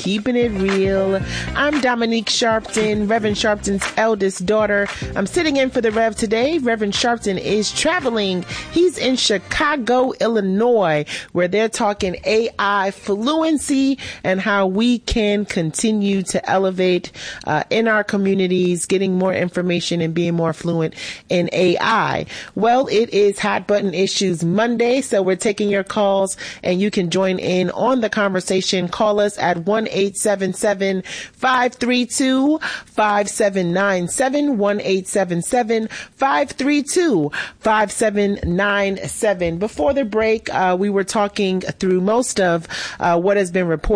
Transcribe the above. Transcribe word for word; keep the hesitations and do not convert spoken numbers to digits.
keeping it real. I'm Dominique Sharpton, Reverend Sharpton's eldest daughter. I'm sitting in for the Rev today. Reverend Sharpton is traveling. He's in Chicago, Illinois, where they're talking A I fluency and how we can continue to elevate uh, in our communities, getting more information and being more fluent in A I. Well, it is Hot Button Issues Monday, so we're taking your calls and you can join in on the conversation. Call us at one eight seven seven, five three two, five seven nine seven, one eight seven seven, five three two, five seven nine seven. Before the break, uh, we were talking through most of uh, what has been reported